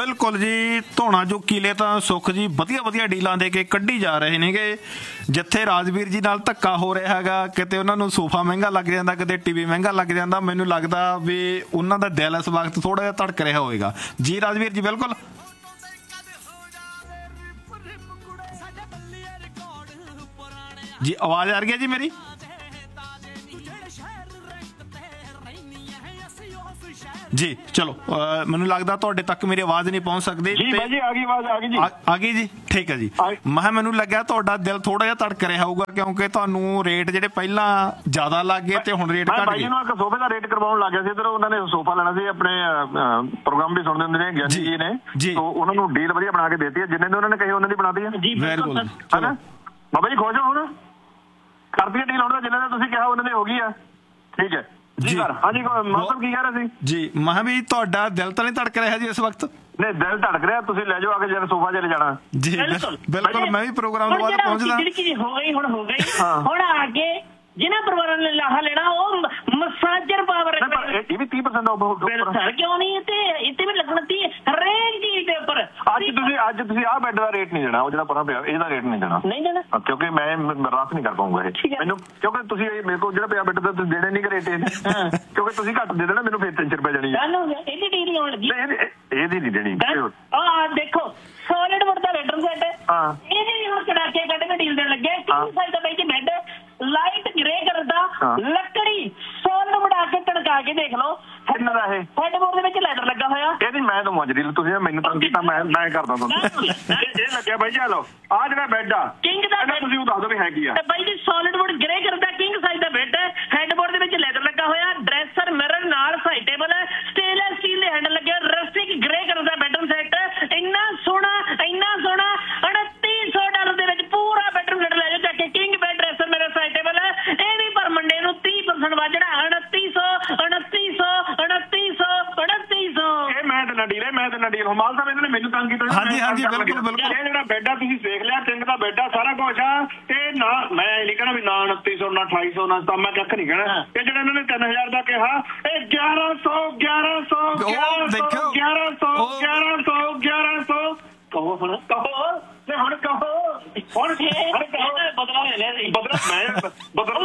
ਬਿਲਕੁਲ ਜੀ। ਧੋਣਾ ਜੋ ਕਿਲੇ ਤਾਂ ਸੁੱਖ ਜੀ ਵਧੀਆ ਵਧੀਆ ਡੀਲਾਂ ਦੇ ਕੇ ਕੱਢੀ ਜਾ ਰਹੇ ਨੇਗੇ। ਜਿੱਥੇ ਰਾਜਵੀਰ ਜੀ ਨਾਲ ਧੱਕਾ ਹੋ ਰਿਹਾ ਹੈਗਾ, ਕਿਤੇ ਉਹਨਾਂ ਨੂੰ ਸੋਫਾ ਮਹਿੰਗਾ ਲੱਗ ਜਾਂਦਾ, ਕਿਤੇ ਟੀਵੀ ਮਹਿੰਗਾ ਲੱਗ ਜਾਂਦਾ। ਮੈਨੂੰ ਲੱਗਦਾ ਵੀ ਉਹਨਾਂ ਦਾ ਦਿਲ ਇਸ ਵਕਤ ਥੋੜਾ ਜਿਹਾ ਧੜਕ ਰਿਹਾ ਹੋਵੇਗਾ ਜੀ। ਰਾਜਵੀਰ ਜੀ ਬਿਲਕੁਲ ਜੀ, ਆਵਾਜ਼ ਆ ਰਹੀ ਹੈ ਜੀ ਮੇਰੀ? ਜੀ ਚਲੋ, ਮੈਨੂੰ ਲੱਗਦਾ ਤੁਹਾਡੇ ਤੱਕ ਮੇਰੀ ਆਵਾਜ਼ ਨਹੀਂ ਪਹੁੰਚ ਸਕਦੀ। ਜੀ ਭਾਈ ਜੀ ਆ ਗਈ ਆਵਾਜ਼, ਆ ਗਈ ਜੀ, ਆ ਗਈ ਜੀ, ਠੀਕ ਹੈ ਜੀ। ਮੈਨੂੰ ਲੱਗਿਆ ਤੁਹਾਡਾ ਦਿਲ ਥੋੜਾ ਜਿਹਾ ਧੜਕ ਰਿਹਾ ਹੋਊਗਾ, ਕਿਉਂਕਿ ਤੁਹਾਨੂੰ ਰੇਟ ਜਿਹੜੇ ਪਹਿਲਾਂ ਜ਼ਿਆਦਾ ਲੱਗ ਗਏ ਤੇ ਹੁਣ ਰੇਟ ਘੱਟ ਗਏ। ਭਾਈ ਨੂੰ ਇੱਕ ਸੋਫੇ ਦਾ ਰੇਟ ਕਰਵਾਉਣ ਲੱਗ ਗਿਆ ਸੀ। ਇੱਧਰ ਉਹਨਾਂ ਨੇ ਸੋਫਾ ਲੈਣਾ ਸੀ, ਆਪਣੇ ਪ੍ਰੋਗਰਾਮ ਵੀ ਸੁਣਦੇ ਹੁੰਦੇ ਨੇ ਗਿਆਨੀ ਜੀ ਨੇ, ਤਾਂ ਉਹਨਾਂ ਨੂੰ ਡੀਲ ਵਧੀਆ ਬਣਾ ਕੇ ਦੇਤੀ ਹੈ। ਜਿੰਨੇ ਦੇ ਉਹਨਾਂ ਨੇ ਕਹੀ ਉਹਨਾਂ ਦੀ ਬਣਾਤੀ ਹੈ ਜੀ। ਬਿਲਕੁਲ ਹਨਾ ਬਾਬਾ ਜੀ, ਖੁਸ਼ ਹੋ ਹੁਣ? ਕਰਦੀ ਡੀਲ ਹੁਣ, ਜਿੰਨੇ ਦੇ ਤੁਸੀਂ ਕਿਹਾ ਉਹਨਾਂ ਦੀ ਹੋ ਗਈ ਆ। ਠੀਕ ਹੈ ਜੀ ਸਰ। ਹਾਂਜੀ ਮਤਲਬ ਕੀ ਕਹਿ ਰਹੇ ਸੀ ਜੀ? ਮੈਂ ਵੀ ਤੁਹਾਡਾ ਦਿਲ ਤਾਂ ਨਹੀਂ ਧੜਕ ਰਿਹਾ ਜੀ ਇਸ ਵਕਤ? ਨਹੀਂ, ਦਿਲ ਧੜਕ ਰਿਹਾ। ਤੁਸੀਂ ਲੈ ਜਾਓ ਆ ਕੇ ਜਦ ਸੋਫਾ ਚਲੇ ਜਾਣਾ ਜੀ। ਬਿਲਕੁਲ, ਮੈਂ ਵੀ ਪ੍ਰੋਗਰਾਮ ਤੋਂ ਬਾਅਦ ਪਹੁੰਚਦਾ। ਹੋ ਗਈ ਹੁਣ ਆ ਕੇ ਜਿਨ੍ਹਾਂ ਪਰਿਵਾਰਾਂ ਨੇ ਲਾਹਾ ਲੈਣਾ ਉਹ ਮਸਾਜਰ ਪਾਵਰ ਇਹ ਵੀ 30% ਸਰ ਕਿਉਂ ਨਹੀਂ? ਇੱਥੇ ਵੀ ਲੱਗਣਾ 30 ਹਰੇਕ ਚੀਜ਼ ਦੇ ਉੱਪਰ। ਅੱਜ ਤੁਸੀਂ ਆਹ ਬੈੱਡ ਦਾ ਰੇਟ ਨਹੀਂ ਦੇਣਾ, ਉਹ ਜਿਹੜਾ ਪਰਾਂ ਪਿਆ ਇਹਦਾ ਰੇਟ ਨਹੀਂ ਦੇਣਾ। ਨਹੀਂ ਦੇਣਾ ਕਿਉਂਕਿ ਮੈਂ ਰਾਤ ਨਹੀਂ ਕਰ ਪਾਉਂਗਾ ਇਹ ਮੈਨੂੰ, ਕਿਉਂਕਿ ਤੁਸੀਂ ਮੇਰੇ ਕੋਲ ਜਿਹੜਾ ਪਿਆ ਬੈੱਡ ਦਾ ਤੁਸੀਂ ਦੇਣੇ ਨਹੀਂ ਰੇਟ ਕਿਉਂਕਿ ਤੁਸੀਂ ਘੱਟ ਦੇ ਦੇਣਾ ਮੈਨੂੰ, ਫਿਰ 300 ਰੁਪਏ ਜਾਣੀ ਇਹਦੀ ਡੀਲ ਆਉਣ ਲੱਗੀ। ਇਹਦੀ ਨਹੀਂ ਦੇਣੀ। ਆਹ ਦੇਖੋ ਸੋਲਿਡ ਵੁੱਡ ਦਾ ਬੈਡਰੂਮ ਸੈੱਟ, ਇਹਦੀ ਹੁਣ ਕੜਾਕੇ ਕੱਢ ਕੇ ਡੀਲ ਦੇਣ ਲੱਗੇ। ਕਿੰਨੀ ਸਾਈਜ਼ ਦਾ ਬਾਈ ਜੀ ਬੈੱਡ, ਲਾਈਟ ਗ੍ਰੇ ਕਲਰ ਦਾ, ਲੱਕੜੀ ਸੋਲਿਡ ਬਣਾ ਕੇ ਟਣਕਾ ਕੇ ਦੇਖ ਲਓ। ਕਿੰਨਾ ਦਾ ਇਹ? ਹੈਡਬੋਰਡ ਦੇ ਵਿੱਚ ਲੈਦਰ ਲੱਗਾ ਹੋਇਆ। ਇਹਦੀ ਮੈਂ ਤਾਂ ਮੌਜ ਡੀਲ, ਤੁਸੀਂ ਮੈਨੂੰ ਤੰਗ ਕੀਤਾ, ਮੈਂ ਕਰਦਾ ਤੁਹਾਨੂੰ। ਇਹ ਲੱਗਿਆ ਬਾਈ ਜੀ, ਲਓ ਆਹ ਜਿਹੜਾ ਬੈੱਡ ਆ ਕਿੰਗ ਦਾ, ਤੁਸੀਂ ਉਹ ਦੱਸ ਦਿਓ ਵੀ ਹੈ ਕੀ ਆ। ਬਾਈ ਜੀ ਸੋਲਿਡ ਵੁੱਡ ਗ੍ਰੇ ਕਲਰ ਦਾ ਕਿੰਗ ਸਾਈਜ਼ ਦਾ ਬੈੱਡ ਹੈ। ਹੈਡਬੋਰਡ ਦੇ ਵਿੱਚ ਲੈਦਰ ਲੱਗਾ ਹੋਇਆ, ਡਰੈਸਰ ਮਿਰਰ ਨਾਲ ਸਾਈਡ ਟੇਬਲ ਹੈ, ਸਟੇਨਲੈਸ ਸਟੀਲ ਦੇ ਹੈਂਡਲ ਲੱਗੇ, ਰਸਟਿਕ ਗ੍ਰੇ ਕਲਰ ਦਾ ਬੈਡਰੂਮ ਸੈੱਟ। ਇੰਨਾ ਸੋਹਣਾ $3900 ਦੇ ਵਿੱਚ ਪੂਰਾ ਬੈਡਰੂਮ ਸੈੱਟ ਲੈ ਜਾਓ ਜਾ ਕੇ। King bed, dresser mirror, side table ਹੈ। ਇਹ ਵੀ ਪਰ ਮੰਡੇ ਨੂੰ 30% ਵੱਜਣਾ। 2900 ਇਹ ਮੈਂ ਤੇ ਨਾ ਡੀਲ ਹਮਾਲ ਸਾਹਿਬ ਇਹਨਾਂ ਨੇ ਮੈਨੂੰ ਤੰਗ ਕੀਤਾ। ਹਾਂਜੀ ਬਿਲਕੁਲ। ਇਹ ਜਿਹੜਾ ਬੈੱਡ ਆ ਤੁਸੀਂ ਦੇਖ ਲਿਆ, ਕਿੰਗ ਦਾ ਬੈੱਡ ਆ, ਸਾਰਾ ਕੁਝ ਆ। ਤੇ ਨਾ ਮੈਂ ਨਹੀਂ ਕਹਿਣਾ ਵੀ ਨਾ 2900 ਨਾ 2800 ਨਾ, ਤਾਂ ਮੈਂ ਕੱਖ ਨਹੀਂ ਕਹਿਣਾ। ਇਹ ਜਿਹੜਾ ਇਹਨਾਂ ਨੇ 3000 ਦਾ ਕਿਹਾ, ਇਹ 1100 ਕਹੋ ਹੁਣ, ਬਦਲਾ ਲੈ ਲਿਆ ਸੀ। ਬਦਲਾ ਮੈਂ 1100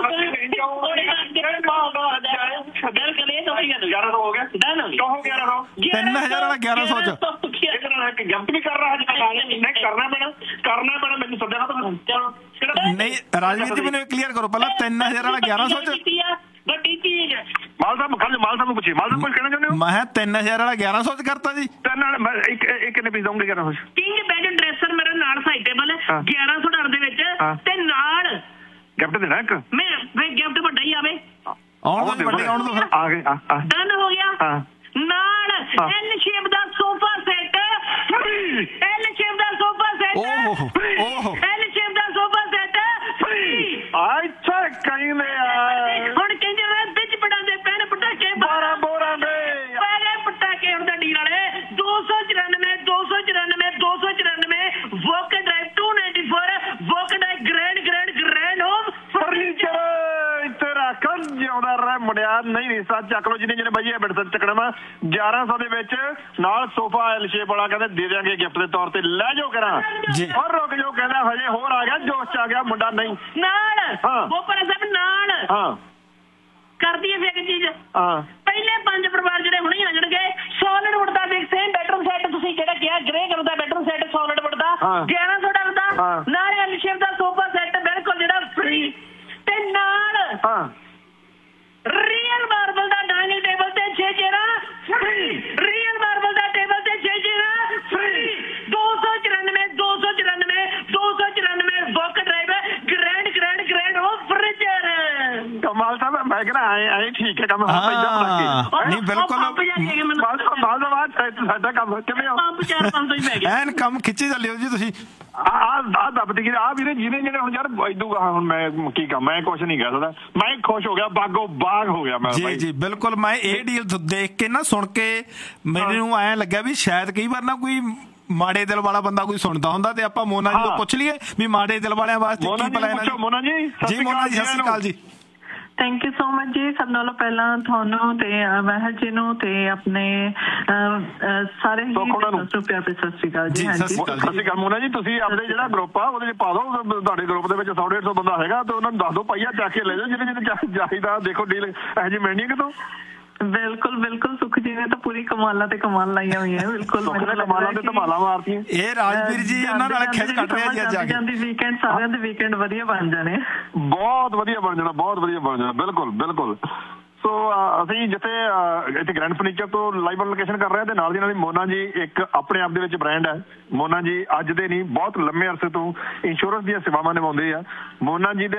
ਹੋ ਗਿਆ। ਕਹੋ 1100 3000 ਵਾਲਾ 1100 ਚ ਗਿਫਟ ਵੀ ਕਰ ਰਹਾ ਕਰਨਾ ਪੈਣਾ ਮੈਨੂੰ ਸੱਦਿਆ ਤਾਂ ਨਹੀਂ। ਰਾਜਵੀਰ ਜੀ ਮੈਨੂੰ ਕਲੀਅਰ ਕਰੋ ਪਹਿਲਾਂ, 3000 ਵਾਲਾ 1100 ਚ ਵੱਡੀ ਚੀਜ਼। ਮਾਲ ਸਾਹਿਬ ਨੂੰ ਪੁੱਛੀ, ਮਾਲ ਸਾਹਿਬ ਕੁਝ ਕਹਿਣਾ ਚਾਹੁੰਦੇ ਹੋ? ਮੈਂ 3000 ਵਾਲਾ 1100 ਚ ਕਰਤਾ ਜੀ। ਇੱਕ ਕਿੰਨੇ ਪੀਸ ਦਊਂਗੇ 1100 ਚ? ਕਿੰਗ ਬੈੱਡ, ਡਰੈਸਰ ਮੇਰੇ ਨਾਲ ਸਾਈਡ ਟੇਬਲ $1100 ਦੇ ਵਿੱਚ, ਤੇ ਨਾਲ ਗਿਫਟ ਦੇਣਾ ਇੱਕ। ਮੈਂ ਗਿਫਟ ਵੱਡਾ ਹੀ ਆਵੇ। ਆਉਣ ਦੋ ਫਿਰ। ਆ ਗਏ ਡਨ ਹੋ ਗਿਆ। ਨਾਲ ਐਲ ਸ਼ੇਪ ਦਾ ਸੋਫਾ ਸੈੱਟ, ਐਲ ਸ਼ੇਪ ਦਾ ਸੋਫਾ ਸੈੱਟ, ਐਲ ਸ਼ੇਪ ਦਾ ਸੋਫਾ ਸੈੱਟ ਅੱਛਾ ਕਹਿੰਦੇ ਹੁਣ ਕਹਿੰਦੇ ਵਿੱਚ ਪੜਾ ਦੇ ਪੈਨ ਪਟਾਕੇ 12 ਬੋਰਾਂ ਦੇ ਪੈਰੇ ਪਟਾਕੇ ਹੁਣ ਦਾ ਡੀਲ ਵਾਲੇ 294 walk drive 294 walk drive grand home furniture. ਇੱਥੇ ਰੱਖ ਜਿਉਂਦਾ ਰਹਿ ਮੁੰਡਿਆ। ਨਹੀਂ ਸੱਚ ਚੱਕ ਲਓ ਜਿਹਨੇ ਬਾਈ ਇਹ ਬੈਡ ਚੱਕਣਾ ਵਾ 1100 ਦੇ ਵਿੱਚ, ਨਾਲ ਸੋਫਾ ਐਲ ਸ਼ੇਪ ਵਾਲਾ ਕਹਿੰਦੇ ਦੇ ਦਿਆਂਗੇ ਗਿਫਟ ਦੇ ਤੌਰ ਤੇ। ਲੈ ਜਾਓ ਕਰਾਂ ਜੀ, ਔਰ ਰੁਕ ਜਾਓ, ਕਹਿੰਦਾ ਹਜੇ ਹੋਰ ਆ ਗਿਆ, ਜੋਸ਼ ਚ ਆ ਗਿਆ ਮੁੰਡਾ। ਨਹੀਂ ਨਾਲ ਬੋਪਰ ਸਾਹਿਬ ਨਾਲ ਕਰਦੀ ਹੈ ਫਿਰ ਚੀਜ਼। ਪਹਿਲੇ 5 ਪਰਿਵਾਰ ਜਿਹੜੇ ਹੁਣੇ ਆ ਜਾਣਗੇ, ਸੋਲਿਡ ਵੁੱਡ ਦਾ ਦੇਖ ਸੇਮ ਬੈਡਰੂਮ ਸੈੱਟ ਤੁਸੀਂ ਜਿਹੜਾ ਕਿਹਾ ਗ੍ਰੇ ਕਲਰ ਦਾ ਬੈਡਰੂਮ ਸੈੱਟ ਸੋਲਿਡ ਵੁੱਡ ਦਾ $1100 ਦਾ, ਨਾਲ ਐਲ ਸ਼ੇਪ ਦਾ ਸੋਫਾ ਸੈੱਟ ਬਿਲਕੁਲ ਜਿਹੜਾ ਫ੍ਰੀ, ਤੇ ਨਾਲ ਰੀਅਲ ਮਾਰਬਲ ਦਾ ਡਾਈਨਿੰਗ ਟੇਬਲ ਤੇ 6 ਚੇਅਰਾਂ ਫ੍ਰੀ, ਰੀਅਲ ਮਾਰਬਲ ਦਾ ਟੇਬਲ ਤੇ 6 ਚੇਅਰਾਂ ਫ੍ਰੀ। 294 ਵੋਕ ਡਰਾਈਵ ਗ੍ਰੈਂਡ ਹੋ ਫਰਨੀਚਰ। ਕਮਾਲ ਸਾਹਿਬ ਮੈਂ ਕਹਿੰਦਾ ਐ ਠੀਕ ਹੈ ਕੰਮ। ਨਹੀਂ ਬਿਲਕੁਲ ਸਾਡਾ ਕੰਮ ਕਿਵੇਂ ਐਨ ਕੰਮ ਖਿੱਚੀ ਚੱਲਿਓ ਜੀ ਤੁਸੀਂ। ਆ ਦੱਬਦੀ ਕਿ ਆ ਵੀਰੇ ਜਿਹਨੇ ਹੁਣ ਯਾਰ ਇਦੂਗਾ ਹੁਣ ਮੈਂ ਕੀ ਕਹਾਂ, ਮੈਂ ਕੁਛ ਨਹੀਂ ਕਹਿ ਸਕਦਾ। ਮੈਂ ਖੁਸ਼ ਹੋ ਗਿਆ, ਬਾਗੋ ਬਾਗ ਹੋ ਗਿਆ ਮੈਂ। ਜੀ ਬਿਲਕੁਲ। ਮੈਂ ਇਹ ਡੀਲ ਦੇਖ ਕੇ ਨਾ, ਸੁਣ ਕੇ ਮੈਨੂੰ ਐਂ ਲੱਗਿਆ ਵੀ ਸ਼ਾਇਦ ਕਈ ਵਾਰ ਨਾ ਕੋਈ ਮਾੜੇ ਦਿਲ ਵਾਲਾ ਬੰਦਾ ਕੋਈ ਸੁਣਦਾ ਹੁੰਦਾ, ਤੇ ਆਪਾਂ ਮੋਨਾ ਜੀ ਤੋਂ ਪੁੱਛ ਲਈਏ ਵੀ ਮਾੜੇ ਦਿਲ ਵਾਲਿਆਂ ਵਾਸਤੇ ਕੀ ਪਲਾਨ ਹੈ। ਮੋਨਾ ਜੀ ਸਤਿ ਸ਼੍ਰੀ ਅਕਾਲ ਜੀ। ਥੈਂਕ ਯੂ ਸੋ ਮਚ ਜੀ। ਸਭ ਨਾਲੋਂ ਪਹਿਲਾਂ ਤੁਹਾਨੂੰ ਤੇ ਮਹਿਲ ਜੀ ਨੂੰ ਤੇ ਆਪਣੇ ਸਾਰੇ ਹੀ ਦਰਸ਼ਕਾਂ ਨੂੰ ਪਿਆਰ ਭਰੀ ਸਤਿ ਸ਼੍ਰੀ ਅਕਾਲ ਜੀ। ਸਤਿ ਸ਼੍ਰੀ ਅਕਾਲ ਮੋਨਾ ਜੀ। ਤੁਸੀਂ ਆਪਣੇ ਜਿਹੜਾ ਗਰੁੱਪ ਆ ਉਹਦੇ ਵਿੱਚ ਪਾ ਦਿਓ, ਤੁਹਾਡੇ ਗਰੁੱਪ ਦੇ ਵਿੱਚ 100-150 ਬੰਦਾ ਹੈਗਾ ਤੇ ਉਹਨਾਂ ਨੂੰ ਦੱਸ ਦਿਓ ਭਾਈ ਆ ਚੱਕ ਕੇ ਲੈ ਜਾਓ ਜਿਹਨੇ ਜਿਹਨੇ ਚਾਹੀਦਾ। ਦੇਖੋ ਡੀਲ ਇਹੋ ਜਿਹੀ ਮਿਲਣੀ ਕਿਤੋਂ। ਬਿਲਕੁਲ ਬਿਲਕੁਲ ਸੁਖ ਜੀ ਨੇ ਤਾਂ ਪੂਰੀ ਕਮਾਲਾਂ ਤੇ ਕਮਾਲ ਲਾਈਆਂ ਹੋਈਆਂ। ਬਿਲਕੁਲ ਕਮਾਲਾਂ ਤੇ ਧਮਾਲਾਂ ਮਾਰਤੀਆਂ। ਇਹ ਰਾਜਵੀਰ ਜੀ ਇਹਨਾਂ ਨਾਲ ਖਿੱਚ ਕੱਟ ਰਿਹਾ ਜੀ ਅੱਜ ਆ ਕੇ। ਵੀਕਐਂਡ ਸਾਰਿਆਂ ਦੇ ਵੀਕਐਂਡ ਵਧੀਆ ਬਣ ਜਾਣੇ, ਬਹੁਤ ਵਧੀਆ ਬਣ ਜਾਣਾ, ਬਹੁਤ ਵਧੀਆ ਬਣ ਜਾਣਾ। ਬਿਲਕੁਲ ਬਿਲਕੁਲ। ਸੋ ਅਸੀਂ ਜਿੱਥੇ ਇੱਥੇ ਗ੍ਰੈਂਡ ਫਰਨੀਚਰ ਤੋਂ ਲਾਈਵ ਲੋਕੇਸ਼ਨ ਕਰ ਰਹੇ ਹਾਂ ਤੇ ਨਾਲ ਦੀ ਨਾਲ ਮੋਨਾ ਜੀ ਇੱਕ ਆਪਣੇ ਆਪ ਦੇ ਵਿੱਚ ਬ੍ਰਾਂਡ ਹੈ। ਮੋਨਾ ਜੀ ਅੱਜ ਦੇ ਨਹੀਂ ਬਹੁਤ ਲੰਮੇ ਅਰਸੇ ਤੋਂ ਇੰਸ਼ੋਰੈਂਸ ਦੀਆਂ ਸੇਵਾਵਾਂ ਨਿਭਾਉਂਦੇ ਆ। ਮੋਨਾ ਜੀ ਦੇ